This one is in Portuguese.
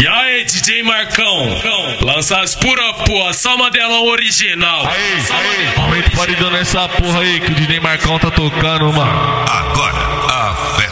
E aí, DJ Marcão, lança as pura porra, só modelão original. Aí, aumenta o paredão nessa porra aí que o DJ Marcão tá tocando, mano. Agora a festa